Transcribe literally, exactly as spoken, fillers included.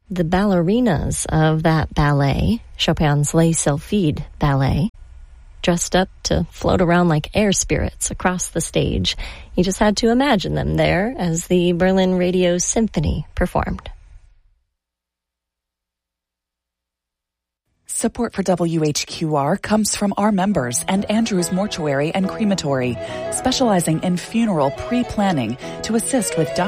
The ballerinas of that ballet, Chopin's Les Sylphides ballet, dressed up to float around like air spirits across the stage. You just had to imagine them there as the Berlin Radio Symphony performed. Support for W H Q R comes from our members and Andrews Mortuary and Crematory, specializing in funeral pre-planning to assist with